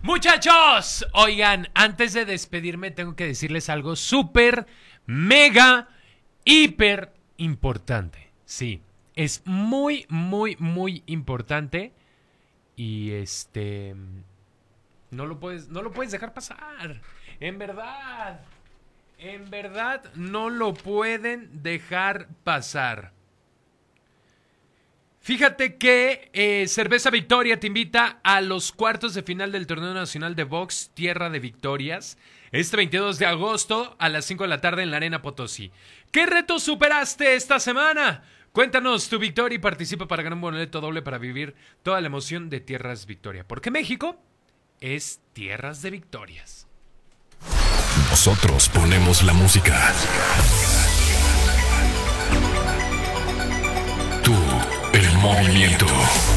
Muchachos, oigan, antes de despedirme tengo que decirles algo súper, mega, hiper importante. Sí, es muy, muy, muy importante y no lo puedes dejar pasar. En verdad no lo pueden dejar pasar. Fíjate que Cerveza Victoria te invita a los cuartos de final del Torneo Nacional de Box Tierra de Victorias este 22 de agosto a las 5 de la tarde en la Arena Potosí. ¿Qué reto superaste esta semana? Cuéntanos tu victoria y participa para ganar un boleto doble para vivir toda la emoción de Tierras Victoria. Porque México es Tierras de Victorias. Nosotros ponemos la música. Tú, el movimiento.